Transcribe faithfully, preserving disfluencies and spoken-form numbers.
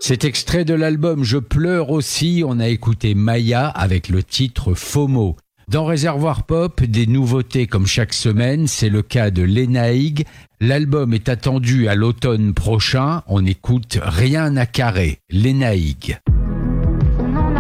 Cet extrait de l'album Je pleure aussi, on a écouté Maya avec le titre FOMO. Dans Réservoir Pop, des nouveautés comme chaque semaine, c'est le cas de Lénaïgue. L'album est attendu à l'automne prochain, on écoute Rien à carrer, Lénaïgue.